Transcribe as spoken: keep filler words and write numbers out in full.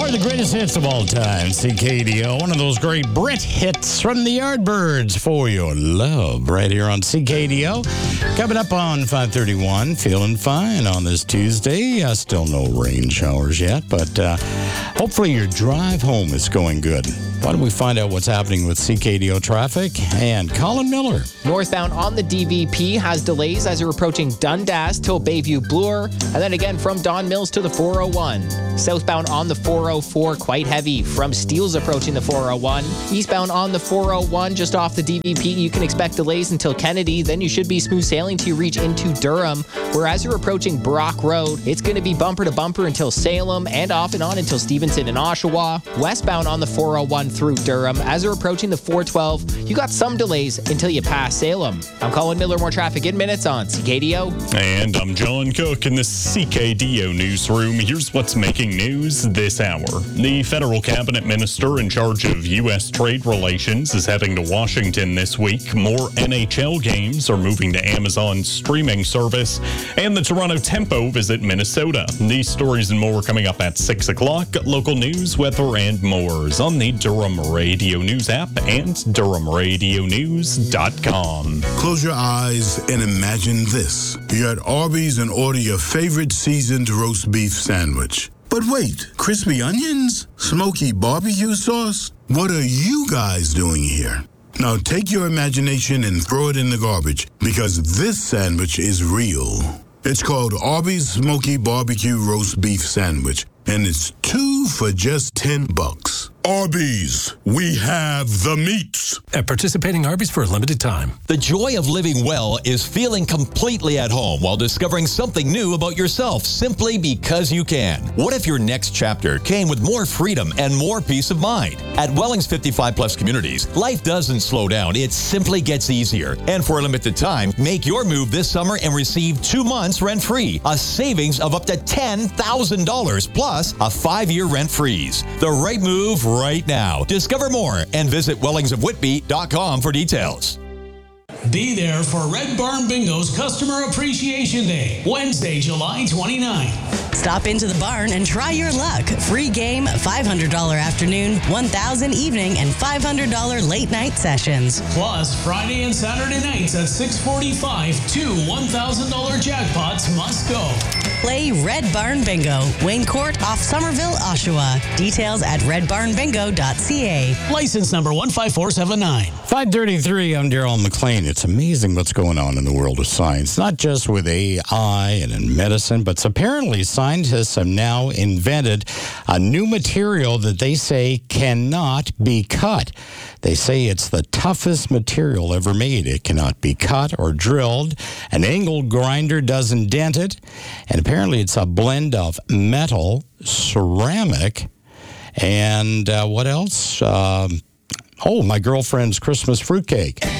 More of the greatest hits of all time. C K D O, one of those great Brit hits from the Yardbirds for your love right here on C K D O. Coming up on five thirty-one, feeling fine on this Tuesday. Uh, still no rain showers yet, but uh, hopefully your drive home is going good. Why don't we find out what's happening with C K D O traffic? And Colin Miller. Northbound on the D V P has delays as you're approaching Dundas till Bayview Bloor, and then again from Don Mills to the four oh one. Southbound on the four oh four, quite heavy from Steeles approaching the four oh one. Eastbound on the four oh one, just off the D V P, you can expect delays until Kennedy. Then you should be smooth sailing till you reach into Durham. Whereas you're approaching Brock Road, it's going to be bumper to bumper until Salem and off and on until Stevenson and Oshawa. Westbound on the four oh one through Durham, as you're approaching the four twelve, you got some delays until you pass Salem. I'm Colin Miller. More traffic in minutes on C K D O. And I'm John Cook in the C K D O newsroom. Here's what's making news this hour. The federal cabinet minister in charge of U S trade relations is heading to Washington this week. More N H L games are moving to Amazon's streaming service, and the Toronto Tempo visit Minnesota. These stories and more coming up at six o'clock. Local news, weather, and more is on the Durham Radio News app and durham radio news dot com. Close your eyes and imagine this. You're at Arby's and order your favorite seasoned roast beef sandwich. But wait, crispy onions? Smoky barbecue sauce? What are you guys doing here? Now take your imagination and throw it in the garbage, because this sandwich is real. It's called Arby's Smoky Barbecue Roast Beef Sandwich, and it's two for just ten bucks. Arby's, we have the meats. At participating Arby's for a limited time. The joy of living well is feeling completely at home while discovering something new about yourself simply because you can. What if your next chapter came with more freedom and more peace of mind? At Welling's fifty-five plus communities, life doesn't slow down, it simply gets easier. And for a limited time, make your move this summer and receive two months rent-free, a savings of up to ten thousand dollars plus a five-year rent freeze. The right move right now. Discover more and visit wellings of whitby dot com for details. Be there for Red Barn Bingo's Customer Appreciation Day, Wednesday, July twenty-ninth. Stop into the barn and try your luck. Free game, five hundred dollars afternoon, one thousand dollars evening, and five hundred dollars late night sessions. Plus, Friday and Saturday nights at six forty-five, two one thousand dollars jackpots must go. Play Red Barn Bingo, Wayne Court off Somerville, Oshawa. Details at red barn bingo dot c a. License number one five four seven nine. five thirty-three, I'm Daryl McLean. It's amazing what's going on in the world of science, not just with A I and in medicine, but apparently scientists have now invented a new material that they say cannot be cut. They say it's the toughest material ever made. It cannot be cut or drilled. An angle grinder doesn't dent it. And apparently it's a blend of metal, ceramic, and uh, what else? Um, oh, my girlfriend's Christmas fruitcake.